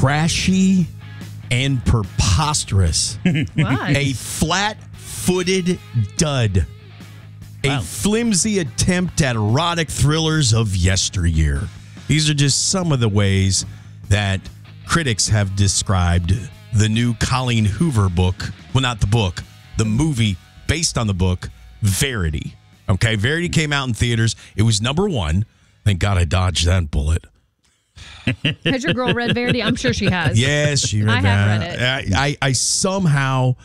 trashy and preposterous. What? A flat-footed dud. Wow. A flimsy attempt at erotic thrillers of yesteryear. These are just some of the ways that critics have described the new Colleen Hoover book. Well, not the book. The movie based on the book, Verity. Okay, Verity came out in theaters. It was number 1. Thank God I dodged that bullet. Has your girl read Verity? I'm sure she has. Yes, she read I that. have read it. I somehow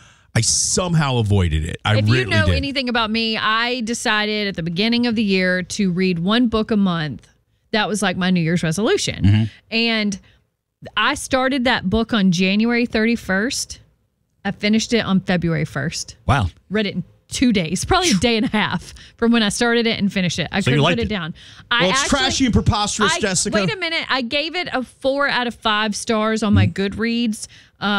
avoided it. I if really you know did. anything about me, I decided at the beginning of the year to read one book a month. That was like my New Year's resolution. Mm-hmm. And I started that book on January 31st. I finished it on February 1st. Wow. Read it in 2 days, probably a day and a half from when I started it and finished it. I couldn't put it down. Well, it's trashy and preposterous, Jessica. Wait a minute. I gave it a 4 out of 5 stars on my Goodreads.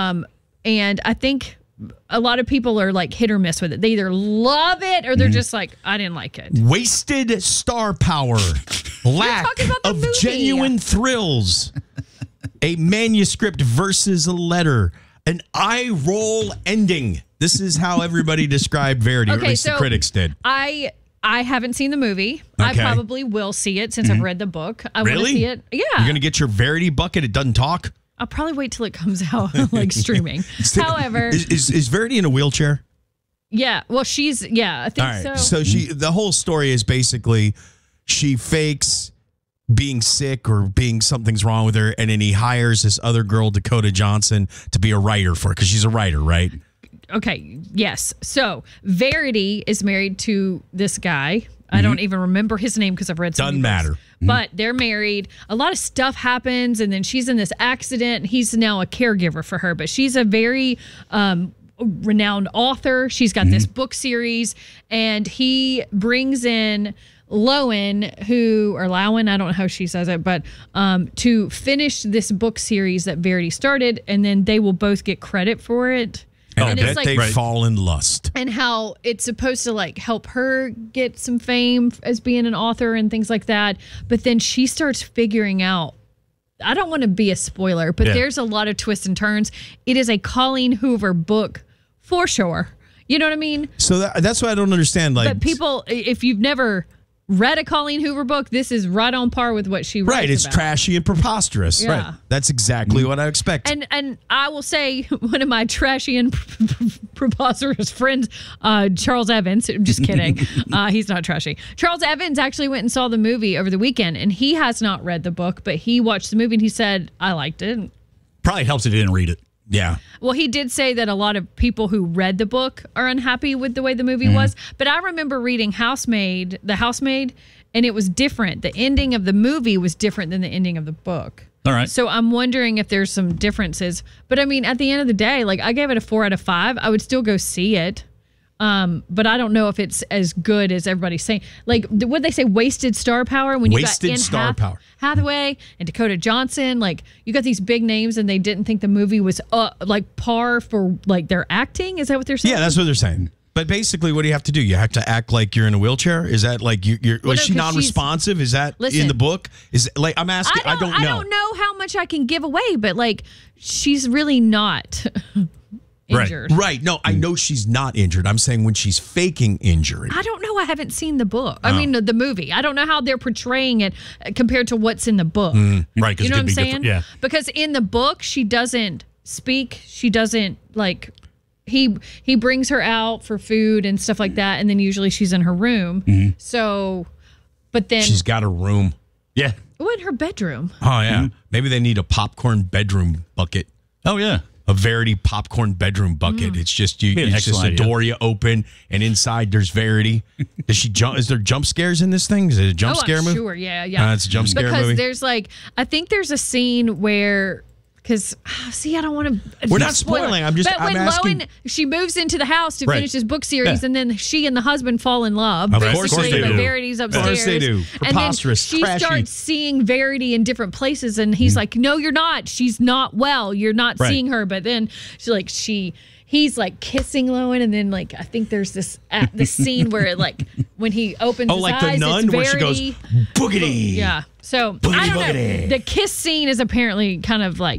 And I think a lot of people are like hit or miss with it. They either love it or they're just like, I didn't like it. Wasted star power. Lack talking about the of movie. genuine thrills. A manuscript versus a letter. An eye roll ending. This is how everybody described Verity, or at least the critics did. I haven't seen the movie. I Okay. probably will see it since I've read the book. I want to Really? see it. Yeah. You're going to get your Verity bucket? It doesn't talk? I'll probably wait till it comes out like streaming. However, Is Verity in a wheelchair? yeah. Well, she's, I think All right. so. So the whole story is basically she fakes being sick or being something's wrong with her, and then he hires this other girl, Dakota Johnson, to be a writer for her because she's a writer, right? Okay, yes. So Verity is married to this guy. I don't even remember his name because I've read so Doesn't many books. matter. But they're married. A lot of stuff happens, and then she's in this accident. He's now a caregiver for her, but she's a very renowned author. She's got this book series, and he brings in Lowen, I don't know how she says it, but to finish this book series that Verity started, and then they will both get credit for it. And And I it's bet like- they fall in lust. And how it's supposed to like help her get some fame as being an author and things like that. But then she starts figuring out, I don't want to be a spoiler, but there's a lot of twists and turns. It is a Colleen Hoover book for sure. You know what I mean? So that's what I don't understand. Like, But people, if you've never read a Colleen Hoover book, this is right on par with what she writes right, it's about. trashy and preposterous. Yeah. Right. That's exactly what I expect. And I will say, one of my trashy and preposterous friends, Charles Evans, I'm just kidding. He's not trashy. Charles Evans actually went and saw the movie over the weekend, and he has not read the book, but he watched the movie and he said, I liked it. Probably helps if you didn't read it. Yeah. Well, he did say that a lot of people who read the book are unhappy with the way the movie was. But I remember reading The Housemaid, and it was different. The ending of the movie was different than the ending of the book. All right. So I'm wondering if there's some differences. But I mean, at the end of the day, like I gave it a 4 out of 5. I would still go see it. But I don't know if it's as good as everybody's saying. Like, what they say, wasted star power when you got Anne Hathaway and Dakota Johnson. Like, you got these big names, and they didn't think the movie was like par for like their acting. Is that what they're saying? Yeah, that's what they're saying. But basically, what do you have to do? You have to act like you're in a wheelchair? Is that like you're? Well, is no, she 'cause non-responsive? Is that in the book? Is like I'm asking? I don't know. I don't know how much I can give away, but like she's really not injured. Right. No, I know she's not injured. I'm saying when she's faking injury. I don't know. I haven't seen the book. I mean, the movie. I don't know how they're portraying it compared to what's in the book. Right. 'Cause You know what it I'm could be saying? different. Yeah. Because in the book, she doesn't speak. She doesn't like. He brings her out for food and stuff like that, and then usually she's in her room. So, but then She's got a room. Yeah. in her bedroom. Oh yeah. Maybe they need a popcorn bedroom bucket. Oh, yeah. A Verity popcorn bedroom bucket. It's just you. Be an It's just a excellent idea. door you open, and inside there's Verity. Does she jump? Is there jump scares in this thing? Is it a jump scare I'm movie? sure. Yeah. It's a jump scare because movie. there's like, I think there's a scene where. Because, see, I don't want to. We're not spoiling. I'm when asking. Lowen, she moves into the house to Right. finish this book series, Yeah. and then she and the husband fall in love. Of course basically, they but do. Verity's upstairs. Of course they do. And then Preposterous, she trashy. starts seeing Verity in different places, and he's like, "No, you're not. She's not well. You're not Right. seeing her." But then he's like kissing Lowen, and then like I think there's this scene where it like when he opens his like eyes, the nun it's where she goes Verity. boogity. Yeah. So I don't know. boogity. The kiss scene is apparently kind of like